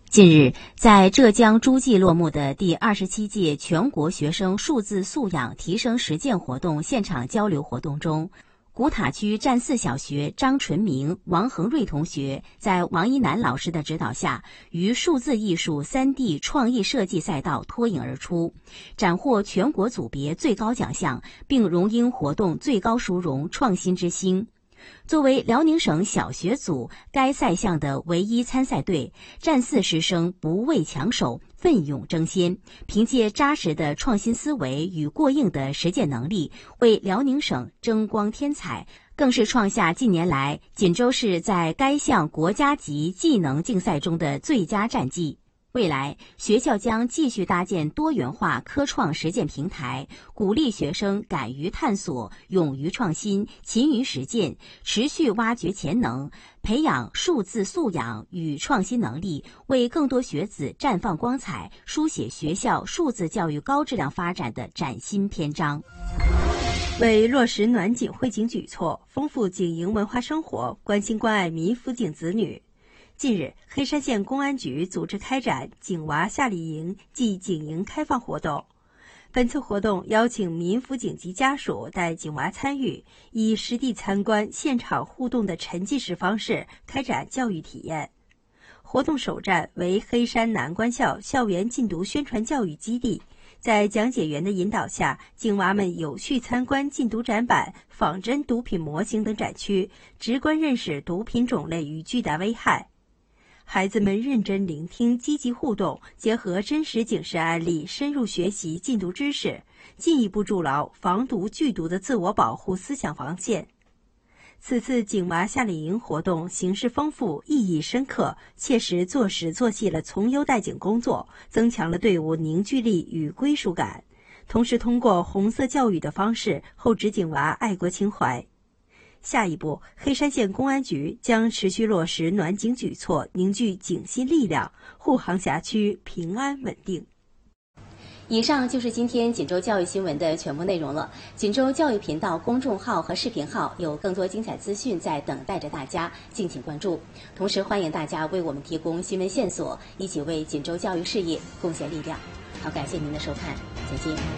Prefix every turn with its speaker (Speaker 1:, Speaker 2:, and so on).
Speaker 1: 近日，在浙江诸暨落幕的第27届全国学生数字素养提升实践活动现场交流活动中，古塔区占四小学张纯明、王恒瑞同学在王一楠老师的指导下，于数字艺术3D 创意设计赛道脱颖而出，斩获全国组别最高奖项，并荣膺活动最高殊荣创新之星。作为辽宁省小学组该赛项的唯一参赛队，占四师生不畏强手，奋勇争先，凭借扎实的创新思维与过硬的实践能力，为辽宁省争光添彩，更是创下近年来锦州市在该项国家级技能竞赛中的最佳战绩。未来，学校将继续搭建多元化科创实践平台，鼓励学生敢于探索、勇于创新、勤于实践，持续挖掘潜能，培养数字素养与创新能力，为更多学子绽放光彩，书写学校数字教育高质量发展的崭新篇章。
Speaker 2: 为落实暖景惠景举措，丰富景营文化生活，关心关爱民辅警子女。近日，黑山县公安局组织开展景娃夏令营暨景营开放活动。本次活动邀请民辅警及家属带景娃参与，以实地参观、现场互动的沉浸式方式开展教育体验。活动首站为黑山南官校校园禁毒宣传教育基地，在讲解员的引导下，景娃们有序参观禁毒展板、仿真毒品模型等展区，直观认识毒品种类与巨大危害。孩子们认真聆听，积极互动，结合真实警示案例，深入学习禁毒知识，进一步筑牢防毒拒毒的自我保护思想防线。此次景娃夏令营活动形式丰富，意义深刻，切实做实做细了从优待警工作，增强了队伍凝聚力与归属感，同时通过红色教育的方式厚植景娃爱国情怀。下一步，黑山县公安局将持续落实暖景举措，凝聚警心力量，护航辖区平安稳定。
Speaker 1: 以上就是今天锦州教育新闻的全部内容了。锦州教育频道公众号和视频号有更多精彩资讯在等待着大家，敬请关注。同时欢迎大家为我们提供新闻线索，一起为锦州教育事业贡献力量。好，感谢您的收看，再见。